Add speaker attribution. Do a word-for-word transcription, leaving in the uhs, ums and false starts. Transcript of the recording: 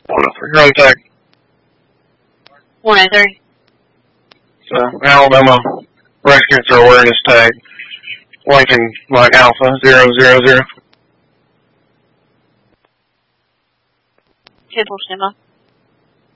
Speaker 1: one oh three. Run tag.
Speaker 2: one oh three.
Speaker 1: So, Alabama breast cancer awareness tag. Lincoln Mike Alpha zero zero zero.
Speaker 2: Hiroshima.